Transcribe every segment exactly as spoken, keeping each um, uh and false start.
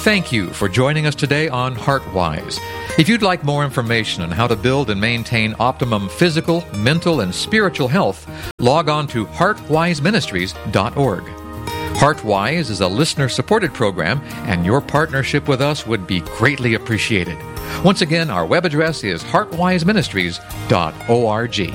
Thank you for joining us today on HeartWise. If you'd like more information on how to build and maintain optimum physical, mental, and spiritual health, log on to heart wise ministries dot org. HeartWise is a listener-supported program, and your partnership with us would be greatly appreciated. Once again, our web address is heart wise ministries dot org.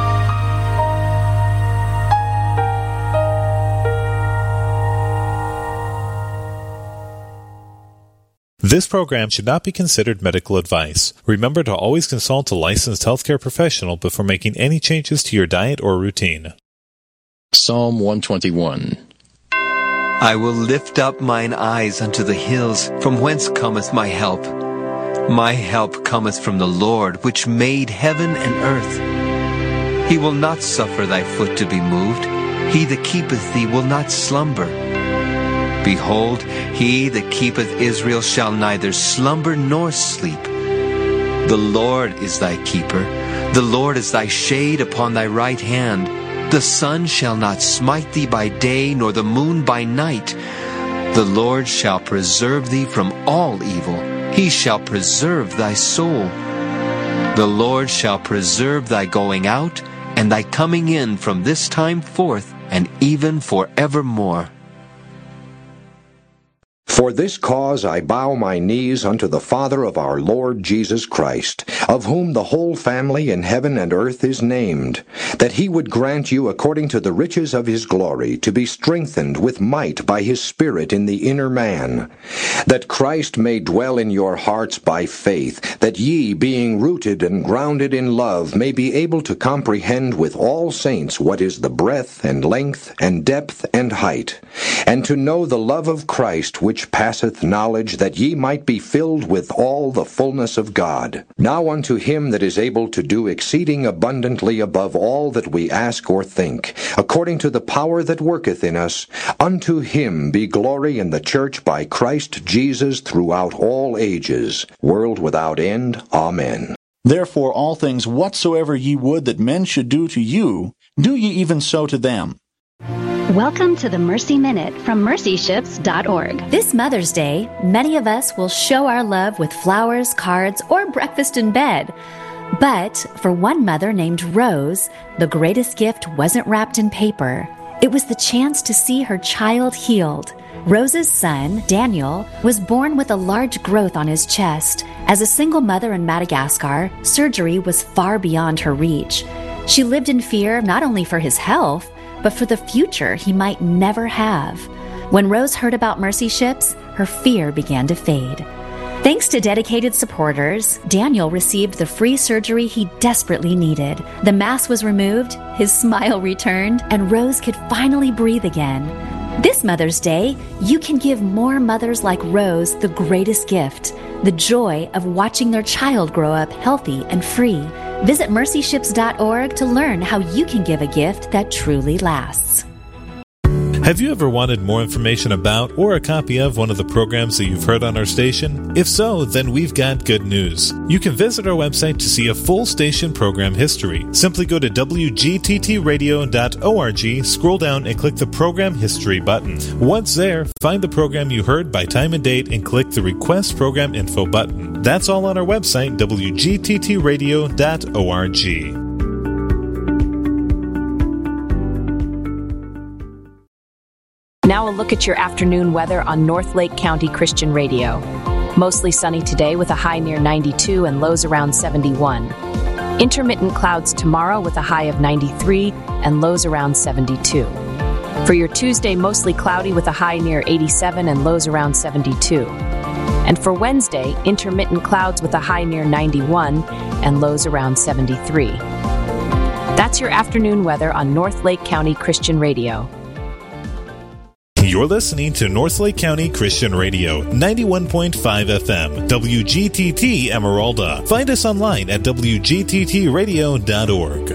This program should not be considered medical advice. Remember to always consult a licensed healthcare professional before making any changes to your diet or routine. Psalm one twenty-one. I will lift up mine eyes unto the hills, from whence cometh my help. My help cometh from the Lord, which made heaven and earth. He will not suffer thy foot to be moved. He that keepeth thee will not slumber. Behold, he that keepeth Israel shall neither slumber nor sleep. The Lord is thy keeper. The Lord is thy shade upon thy right hand. The sun shall not smite thee by day, nor the moon by night. The Lord shall preserve thee from all evil. He shall preserve thy soul. The Lord shall preserve thy going out, and thy coming in from this time forth, and even forevermore. For this cause I bow my knees unto the Father of our Lord Jesus Christ, of whom the whole family in heaven and earth is named, that he would grant you according to the riches of his glory to be strengthened with might by his Spirit in the inner man, that Christ may dwell in your hearts by faith, that ye, being rooted and grounded in love, may be able to comprehend with all saints what is the breadth and length and depth and height, and to know the love of Christ which passeth knowledge, that ye might be filled with all the fullness of God. Now unto him that is able to do exceeding abundantly above all that we ask or think, according to the power that worketh in us, unto him be glory in the church by Christ Jesus throughout all ages, world without end. Amen. Therefore all things whatsoever ye would that men should do to you, do ye even so to them. Welcome to the Mercy Minute from mercy ships dot org. This Mother's Day, many of us will show our love with flowers, cards, or breakfast in bed. But for one mother named Rose, the greatest gift wasn't wrapped in paper. It was the chance to see her child healed. Rose's son, Daniel, was born with a large growth on his chest. As a single mother in Madagascar, surgery was far beyond her reach. She lived in fear not only for his health, but for the future he might never have. When Rose heard about Mercy Ships, her fear began to fade. Thanks to dedicated supporters, Daniel received the free surgery he desperately needed. The mask was removed, his smile returned, and Rose could finally breathe again. This Mother's Day, you can give more mothers like Rose the greatest gift, the joy of watching their child grow up healthy and free. Visit mercy ships dot org to learn how you can give a gift that truly lasts. Have you ever wanted more information about or a copy of one of the programs that you've heard on our station? If so, then we've got good news. You can visit our website to see a full station program history. Simply go to w g t t radio dot org, scroll down and click the Program History button. Once there, find the program you heard by time and date and click the Request Program Info button. That's all on our website, w g t t radio dot org. Now a look at your afternoon weather on North Lake County Christian Radio. Mostly sunny today with a high near ninety-two and lows around seventy-one. Intermittent clouds tomorrow with a high of ninety-three and lows around seventy-two. For your Tuesday, mostly cloudy with a high near eighty-seven and lows around seventy-two. And for Wednesday, intermittent clouds with a high near ninety-one and lows around seventy-three. That's your afternoon weather on North Lake County Christian Radio. You're listening to North Lake County Christian Radio, ninety-one point five F M, W G T T Emeralda. Find us online at w g t t radio dot org.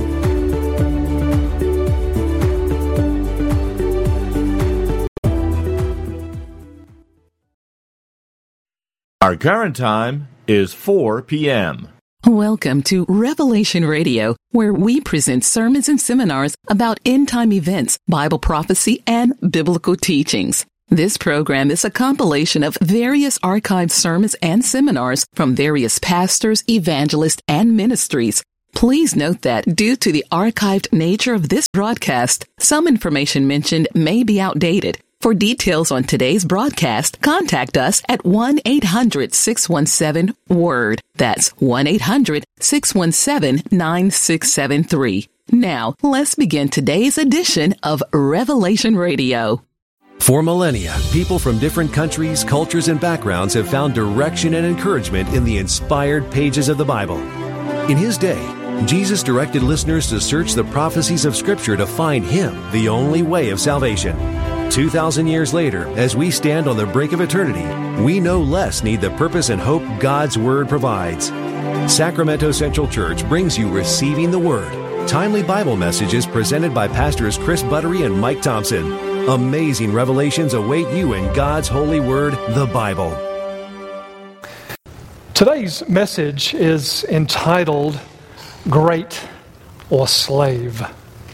Our current time is four p.m. Welcome to Revelation Radio, where we present sermons and seminars about end-time events, Bible prophecy, and biblical teachings. This program is a compilation of various archived sermons and seminars from various pastors, evangelists, and ministries. Please note that due to the archived nature of this broadcast, some information mentioned may be outdated. For details on today's broadcast, contact us at one eight hundred six one seven WORD. That's one eight hundred six one seven nine six seven three. Now, let's begin today's edition of Revelation Radio. For millennia, people from different countries, cultures, and backgrounds have found direction and encouragement in the inspired pages of the Bible. In His day, Jesus directed listeners to search the prophecies of Scripture to find Him, the only way of salvation. Two thousand years later, as we stand on the brink of eternity, we no less need the purpose and hope God's Word provides. Sacramento Central Church brings you Receiving the Word, timely Bible messages presented by Pastors Chris Buttery and Mike Thompson. Amazing revelations await you in God's holy Word, the Bible. Today's message is entitled, Great or Slave.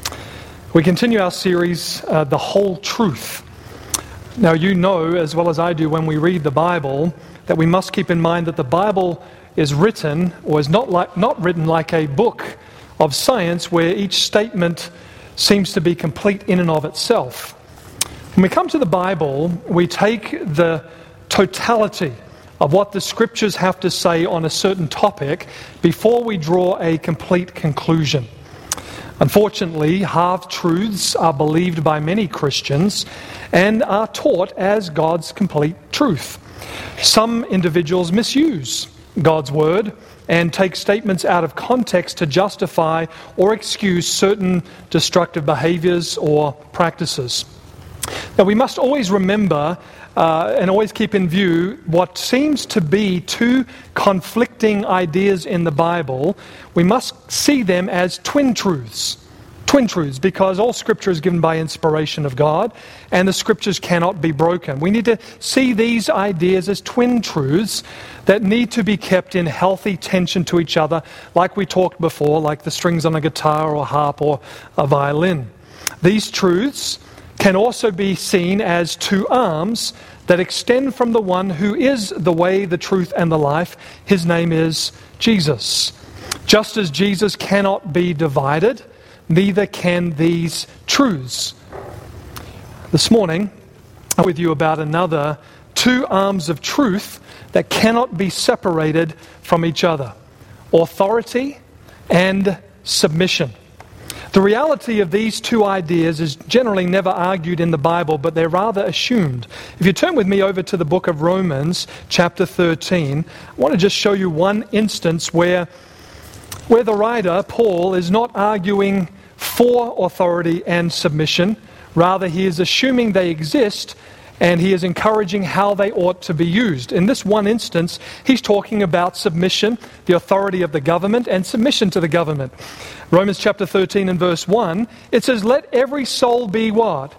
We continue our series, uh, The Whole Truth. Now, you know as well as I do when we read the Bible that we must keep in mind that the Bible is written, or is not like not written like a book of science where each statement seems to be complete in and of itself. When we come to the Bible, we take the totality of what the Scriptures have to say on a certain topic before we draw a complete conclusion. Unfortunately, half-truths are believed by many Christians and are taught as God's complete truth. Some individuals misuse God's Word and take statements out of context to justify or excuse certain destructive behaviors or practices. Now, we must always remember uh, and always keep in view what seems to be two conflicting ideas in the Bible. We must see them as twin truths. Twin truths, because all Scripture is given by inspiration of God, and the Scriptures cannot be broken. We need to see these ideas as twin truths that need to be kept in healthy tension to each other, like we talked before, like the strings on a guitar or a harp or a violin. These truths can also be seen as two arms that extend from the one who is the way, the truth, and the life. His name is Jesus. Just as Jesus cannot be divided, neither can these truths. This morning, I'm with you about another two arms of truth that cannot be separated from each other: authority and submission. The reality of these two ideas is generally never argued in the Bible, but they're rather assumed. If you turn with me over to the book of Romans, chapter thirteen, I want to just show you one instance where, where the writer, Paul, is not arguing for authority and submission. Rather, he is assuming they exist, and he is encouraging how they ought to be used. In this one instance, he's talking about submission, the authority of the government, and submission to the government. Romans chapter thirteen and verse one, it says, "Let every soul be" what?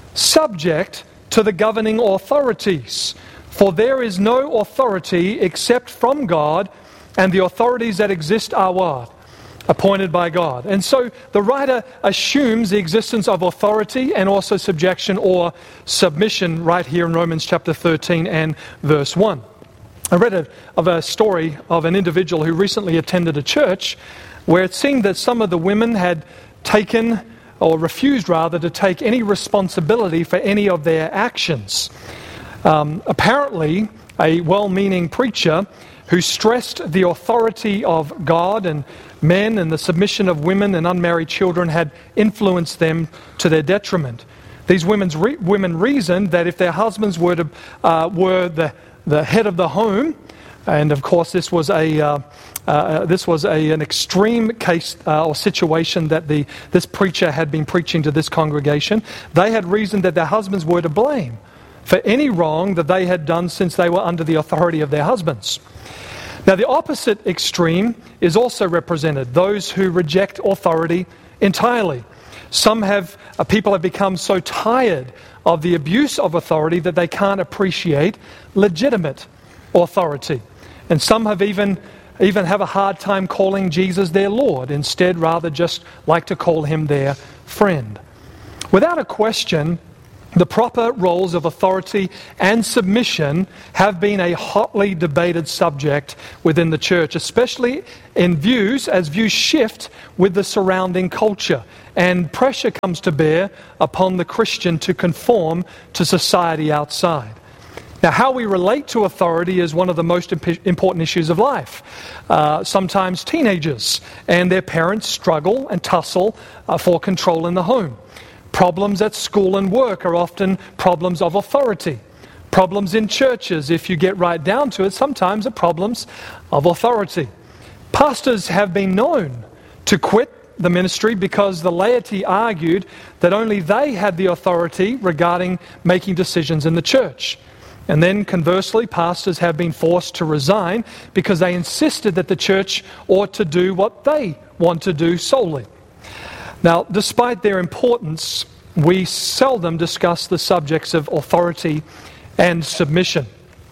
"Subject to the governing authorities. For there is no authority except from God, and the authorities that exist are" what? "Appointed by God." And so the writer assumes the existence of authority and also subjection or submission right here in Romans chapter thirteen and verse one. I read a, of a story of an individual who recently attended a church where it seemed that some of the women had taken, or refused rather, to take any responsibility for any of their actions. Um, apparently, a well-meaning preacher who stressed the authority of God and men and the submission of women and unmarried children had influenced them to their detriment. These women's re- women reasoned that if their husbands were to uh, were the the head of the home, and of course this was a uh, uh, this was a, an extreme case uh, or situation that the this preacher had been preaching to this congregation, they had reasoned that their husbands were to blame for any wrong that they had done since they were under the authority of their husbands. Now, the opposite extreme is also represented, those who reject authority entirely. Some have, uh, people have become so tired of the abuse of authority that they can't appreciate legitimate authority. And some have even, even have a hard time calling Jesus their Lord, instead rather just like to call him their friend. Without a question, The proper roles of authority and submission have been a hotly debated subject within the church, especially in views as views shift with the surrounding culture and pressure comes to bear upon the Christian to conform to society outside. Now, how we relate to authority is one of the most imp- important issues of life. Uh, sometimes teenagers and their parents struggle and tussle uh, for control in the home. Problems at school and work are often problems of authority. Problems in churches, if you get right down to it, sometimes are problems of authority. Pastors have been known to quit the ministry because the laity argued that only they had the authority regarding making decisions in the church. And then conversely, pastors have been forced to resign because they insisted that the church ought to do what they want to do solely. Now, despite their importance, we seldom discuss the subjects of authority and submission.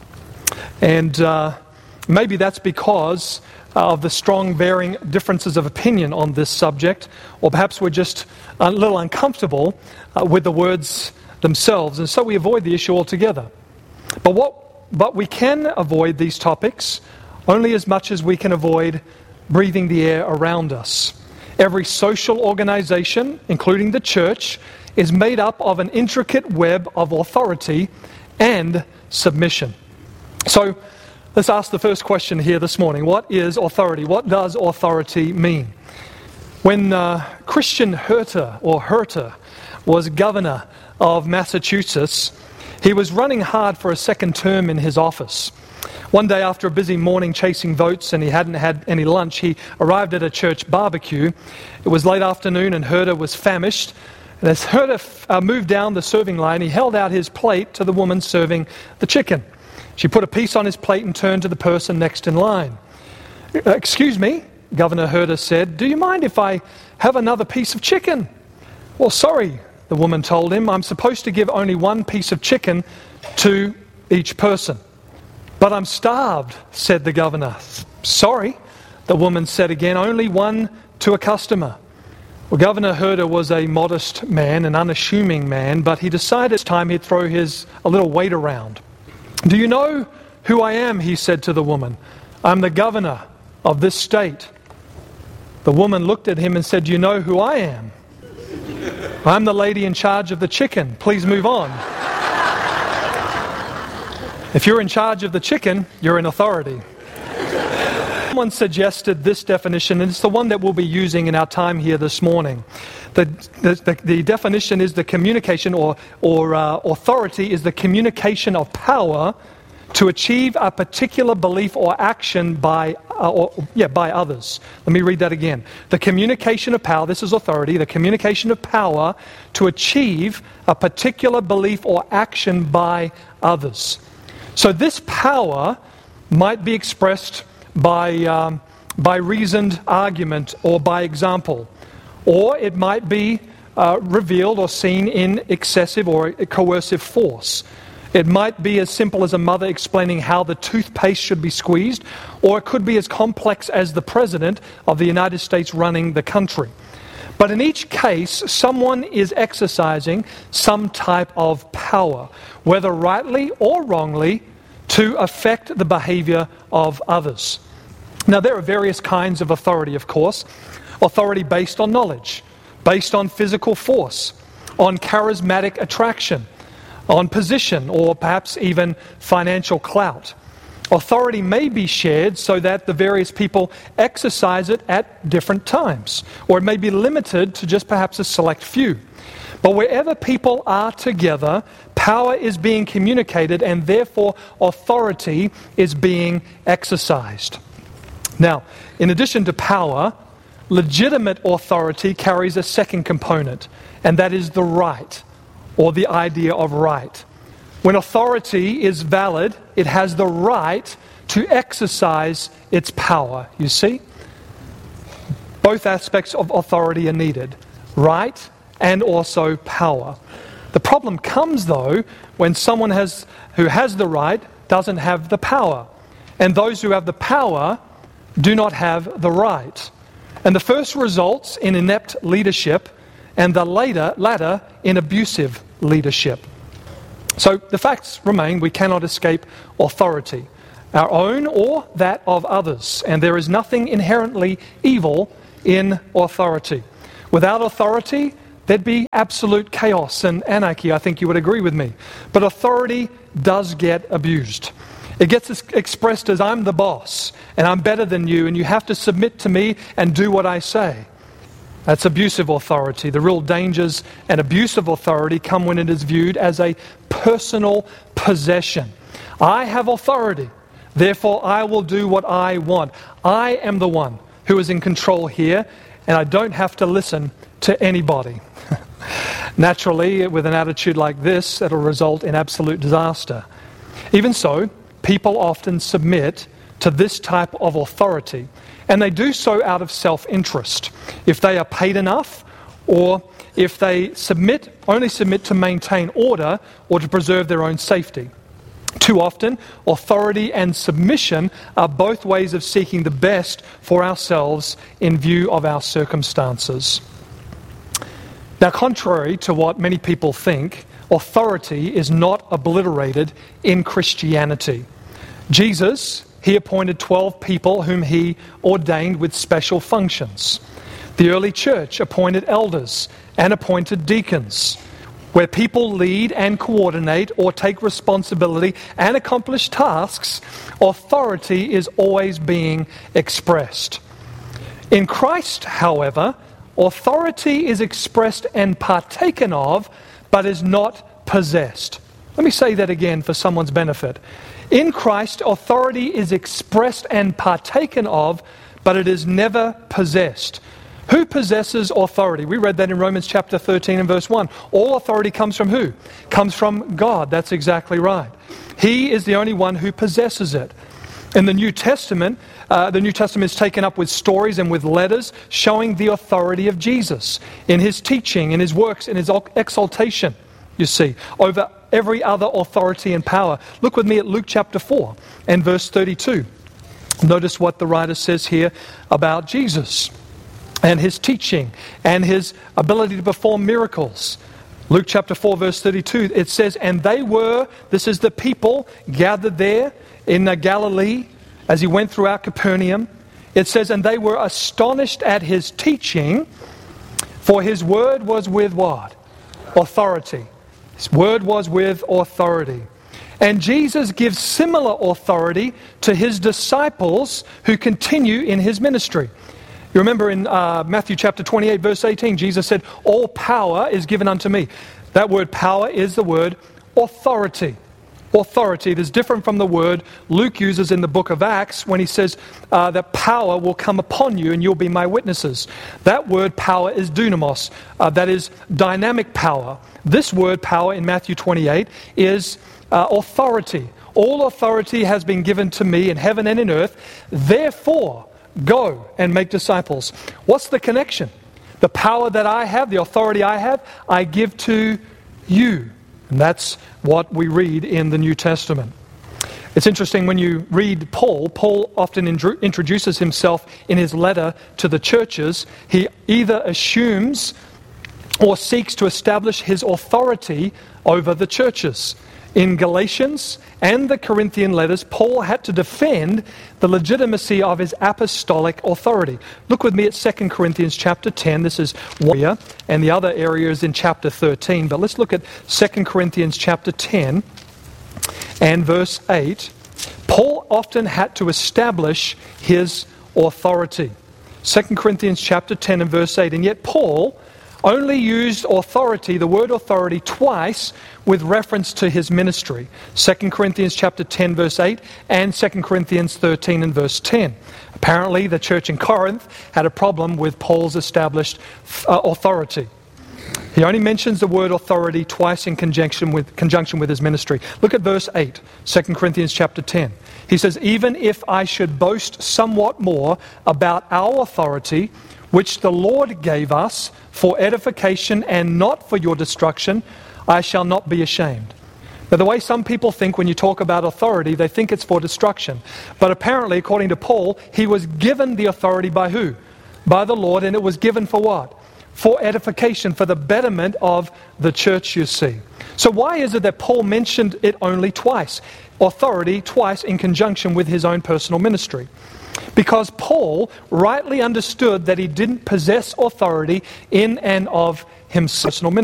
And uh, maybe that's because of the strong varying differences of opinion on this subject, or perhaps we're just a little uncomfortable uh, with the words themselves, and so we avoid the issue altogether. But what, but we can avoid these topics only as much as we can avoid breathing the air around us. Every social organization, including the church, is made up of an intricate web of authority and submission. So, let's ask the first question here this morning. What is authority? What does authority mean? When uh, Christian Herter, or Herter, was governor of Massachusetts, he was running hard for a second term in his office. One day after a busy morning chasing votes and he hadn't had any lunch, he arrived at a church barbecue. It was late afternoon and Herter was famished. And as Herter uh, moved down the serving line, he held out his plate to the woman serving the chicken. She put a piece on his plate and turned to the person next in line. Uh, excuse me, Governor Herter said, do you mind if I have another piece of chicken? Well, sorry, the woman told him, I'm supposed to give only one piece of chicken to each person. But I'm starved, said the governor. Sorry, the woman said again, only one to a customer. Well, Governor Herter was a modest man, an unassuming man, but he decided it's time he'd throw his a little weight around. Do you know who I am? He said to the woman. I'm the governor of this state. The woman looked at him and said, do you know who I am? I'm the lady in charge of the chicken. Please move on. If you're in charge of the chicken, you're in authority. Someone suggested this definition, and it's the one that we'll be using in our time here this morning. The, the, the definition is the communication, or, or uh, authority is the communication of power to achieve a particular belief or action by, uh, or, yeah, by others. Let me read that again. The communication of power, this is authority, the communication of power to achieve a particular belief or action by others. So this power might be expressed by, um, by reasoned argument or by example, or it might be uh, revealed or seen in excessive or coercive force. It might be as simple as a mother explaining how the toothpaste should be squeezed, or it could be as complex as the President of the United States running the country. But in each case, someone is exercising some type of power, whether rightly or wrongly, to affect the behavior of others. Now, there are various kinds of authority, of course. Authority based on knowledge, based on physical force, on charismatic attraction, on position, or perhaps even financial clout. Authority may be shared so that the various people exercise it at different times, or it may be limited to just perhaps a select few. But wherever people are together, power is being communicated and therefore authority is being exercised. Now, in addition to power, legitimate authority carries a second component, and that is the right, or the idea of right. When authority is valid, it has the right to exercise its power, you see? Both aspects of authority are needed, right and also power. The problem comes, though, when someone has who has the right doesn't have the power, and those who have the power do not have the right. And the first results in inept leadership, and the later, latter in abusive leadership. So the facts remain, we cannot escape authority, our own or that of others, and there is nothing inherently evil in authority. Without authority, there'd be absolute chaos and anarchy. I think you would agree with me. But authority does get abused. It gets expressed as I'm the boss and I'm better than you and you have to submit to me and do what I say. That's abusive authority. The real dangers and abuse of authority come when it is viewed as a personal possession. I have authority, therefore I will do what I want. I am the one who is in control here, and I don't have to listen to anybody. Naturally, with an attitude like this, it'll result in absolute disaster. Even so, people often submit to this type of authority, and they do so out of self-interest. If they are paid enough, or if they submit, only submit to maintain order or to preserve their own safety. Too often, authority and submission are both ways of seeking the best for ourselves in view of our circumstances. Now, contrary to what many people think, authority is not obliterated in Christianity. Jesus, he appointed twelve people whom he ordained with special functions. The early church appointed elders and appointed deacons. Where people lead and coordinate or take responsibility and accomplish tasks, authority is always being expressed. In Christ, however, authority is expressed and partaken of, but is not possessed. Let me say that again for someone's benefit. In Christ, authority is expressed and partaken of, but it is never possessed. Who possesses authority? We read that in Romans chapter thirteen and verse one. All authority comes from who? Comes from God. That's exactly right. He is the only one who possesses it. In the New Testament, uh, the New Testament is taken up with stories and with letters showing the authority of Jesus in his teaching, in his works, in his exaltation, you see, over every other authority and power. Look with me at Luke chapter four and verse thirty-two. Notice what the writer says here about Jesus and his teaching, and his ability to perform miracles. Luke chapter four, verse thirty-two, it says, and they were, this is the people gathered there in Galilee as he went throughout Capernaum. It says, and they were astonished at his teaching, for his word was with what? Authority. His word was with authority. And Jesus gives similar authority to his disciples who continue in his ministry. You remember in uh, Matthew chapter twenty-eight, verse eighteen, Jesus said, all power is given unto me. That word power is the word authority. Authority. It is different from the word Luke uses in the book of Acts when he says uh, that power will come upon you and you'll be my witnesses. That word power is dunamis. Uh, that is dynamic power. This word power in Matthew twenty-eight is uh, authority. All authority has been given to me in heaven and in earth. Therefore, go and make disciples. What's the connection? The power that I have, the authority I have, I give to you. And that's what we read in the New Testament. It's interesting when you read Paul, Paul often indru- introduces himself in his letter to the churches. He either assumes or seeks to establish his authority over the churches. In Galatians and the Corinthian letters, Paul had to defend the legitimacy of his apostolic authority. Look with me at Second Corinthians chapter ten. This is one area, and the other area is in chapter thirteen. But let's look at Second Corinthians chapter ten and verse eight. Paul often had to establish his authority. Second Corinthians chapter ten and verse eight. And yet Paul only used authority, the word authority, twice with reference to his ministry. Second Corinthians chapter ten verse eight and Second Corinthians thirteen and verse ten. Apparently the church in Corinth had a problem with Paul's established uh, authority. He only mentions the word authority twice in conjunction with, conjunction with his ministry. Look at verse eight, Second Corinthians chapter ten. He says, even if I should boast somewhat more about our authority, which the Lord gave us for edification and not for your destruction, I shall not be ashamed. Now, the way some people think when you talk about authority, they think it's for destruction. But apparently, according to Paul, he was given the authority by who? By the Lord, and it was given for what? for edification, for the betterment of the church, you see. So why is it that Paul mentioned it only twice? Authority twice in conjunction with his own personal ministry. Because Paul rightly understood that he didn't possess authority in and of his personal ministry.